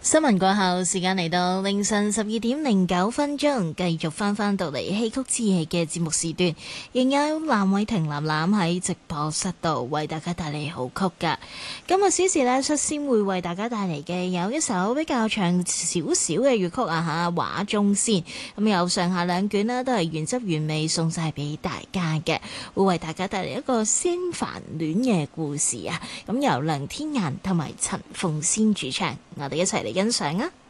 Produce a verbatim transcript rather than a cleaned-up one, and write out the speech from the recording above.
新聞過後，時間嚟到凌晨十二點零九分鐘，繼續翻翻到嚟戲曲之夜嘅節目時段，仍有藍偉霆藍藍喺直播室度為大家帶嚟好曲噶。今日小時呢，率先會為大家帶嚟嘅有一首比較長少少嘅粵曲啊吓，畫中仙咁有上下兩卷啦，都係原汁原味送晒俾大家嘅，會為大家帶嚟一個仙凡戀嘅故事啊。咁由梁天顏同埋陳鳳仙主唱，我哋一齊嚟欣賞啊！